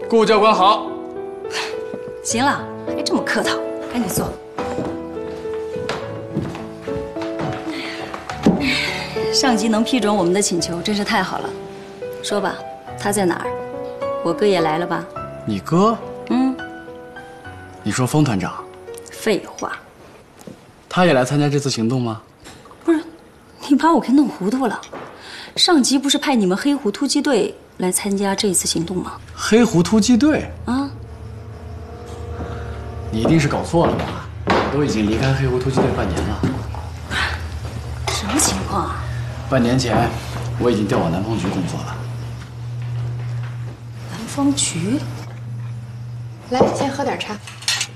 顾教官好。 行了，还这么客套，赶紧坐。上级能批准我们的请求，真是太好了。说吧，他在哪儿？我哥也来了吧？ 你哥？ 嗯。 你说封团长？ 废话。 他也来参加这次行动吗？ 不是，你把我给弄糊涂了。上级不是派你们黑虎突击队来参加这一次行动吗？ 黑虎突击队？ 啊。 你一定是搞错了吧？我都已经离开黑虎突击队半年了。 什么情况啊？ 半年前，我已经调往南方局工作了。 南方局？ 来，先喝点茶。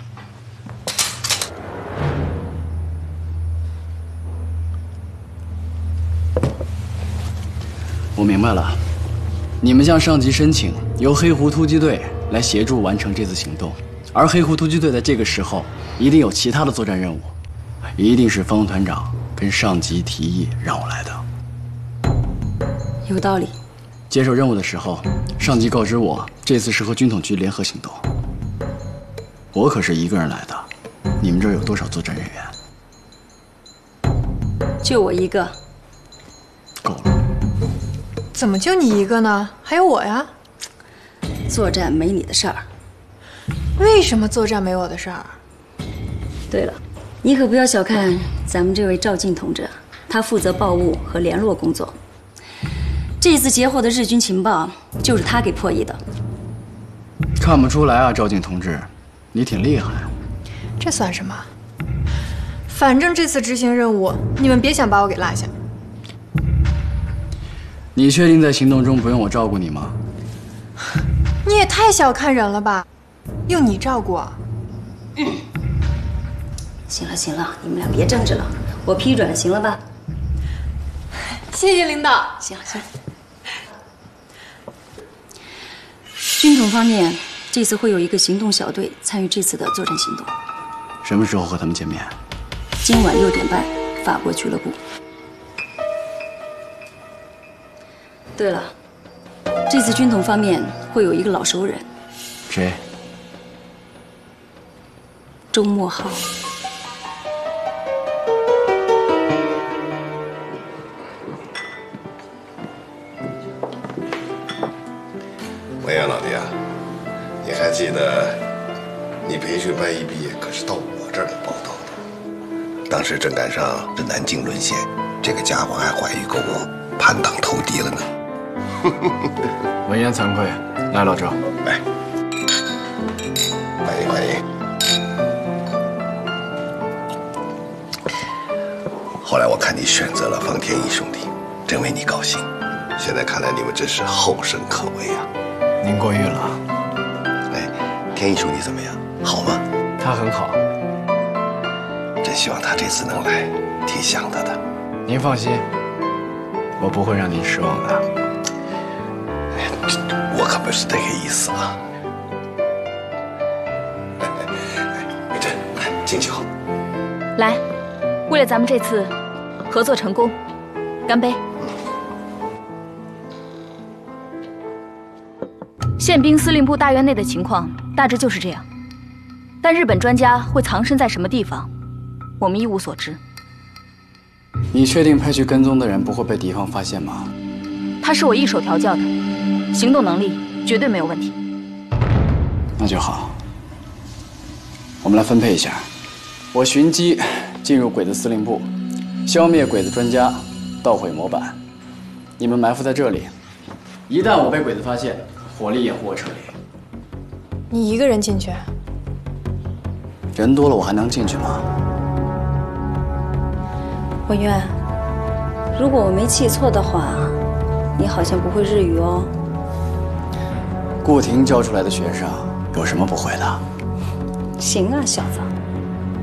我明白了，你们向上级申请由黑狐突击队来协助完成这次行动，而黑狐突击队在这个时候一定有其他的作战任务，一定是方团长跟上级提议让我来的。 有道理。 接受任务的时候，上级告知我这次是和军统局联合行动。我可是一个人来的，你们这儿有多少作战人员？ 就我一个。 够了。 怎么就你一个呢？还有我呀。 作战没你的事儿。 为什么作战没我的事儿？ 对了，你可不要小看咱们这位赵进同志，他负责报务和联络工作。这次截获的日军情报就是他给破译的。 看不出来啊，赵进同志，你挺厉害。 这算什么？反正这次执行任务，你们别想把我给落下。 你确定在行动中不用我照顾你吗？ 你也太小看人了吧，用你照顾啊？ 行了行了，你们俩别争执了，我批准了，行了吧？ 谢谢领导。 行了行了。军统方面，这次会有一个行动小队参与这次的作战行动。 什么时候和他们见面？ 今晚6点半，法国俱乐部。对了，这次军统方面会有一个老熟人。 谁？ 周墨浩。 文远老弟啊，你还记得你培训班一毕业，可是到我这儿来报道的。当时正赶上这南京沦陷，这个家伙还怀疑跟我叛党投敌了呢。 闻言惭愧，来，老周， 来，欢迎欢迎。后来我看你选择了方天一兄弟，真为你高兴。现在看来你们真是后生可畏啊！ 您过誉了。 哎，天一兄弟怎么样？好吗？ 他很好。 真希望他这次能来，挺想他的。 您放心，我不会让您失望的。 我可不是这个意思啊！美珍，来敬酒。 来，为了咱们这次合作成功，干杯！宪兵司令部大院内的情况大致就是这样，但日本专家会藏身在什么地方，我们一无所知。 你确定派去跟踪的人不会被敌方发现吗？ 他是我一手调教的，行动能力绝对没有问题。 那就好，我们来分配一下。我寻机进入鬼子司令部，消灭鬼子专家，捣毁模板。你们埋伏在这里，一旦我被鬼子发现，火力掩护我撤离。 你一个人进去？ 人多了，我还能进去吗？ 文渊，如果我没记错的话，你好像不会日语哦。 顾婷教出来的学生有什么不会的？ 行啊，小子。